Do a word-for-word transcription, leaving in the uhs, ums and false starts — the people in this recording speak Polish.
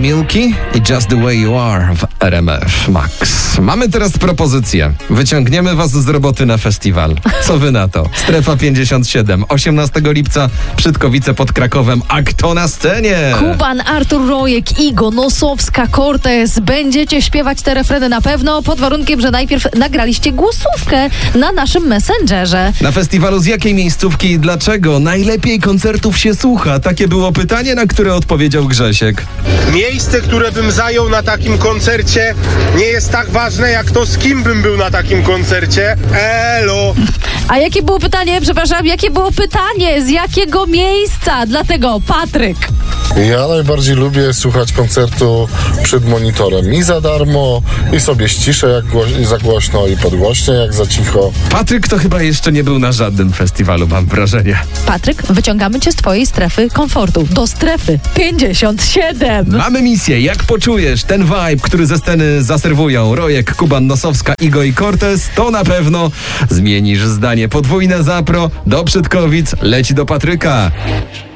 Milky i Just the Way You Are w R M F Max. Mamy teraz propozycję. Wyciągniemy was z roboty na festiwal. Co wy na to? Strefa pięćdziesiąt siedem, osiemnastego lipca, Przydkowice pod Krakowem. A kto na scenie? Kuban, Artur Rojek, Igo, Nosowska, Cortez. Będziecie śpiewać te refreny na pewno, pod warunkiem, że najpierw nagraliście głosówkę na naszym Messengerze. Na festiwalu z jakiej miejscówki i dlaczego najlepiej koncertów się słucha? Takie było pytanie, na które odpowiedział Grzesiek. Miejsce, które bym zajął na takim koncercie, nie jest tak ważne jak to, z kim bym był na takim koncercie. Elo! A jakie było pytanie? Przepraszam, jakie było pytanie? Z jakiego miejsca? Dlatego Patryk. Ja najbardziej lubię słuchać koncertu przed monitorem. I za darmo, i sobie ściszę jak gło- za głośno, i podgłośnie jak za cicho. Patryk to chyba jeszcze nie był na żadnym festiwalu, mam wrażenie. Patryk, wyciągamy cię z twojej strefy komfortu. Do strefy pięćdziesiąt siedem. Mamy misję. Jak poczujesz ten vibe, który ze sceny zaserwują Rojek, Kuban, Nosowska, Igo i Cortez, to na pewno zmienisz zdanie. Podwójne zapro do Przydkowic leci do Patryka.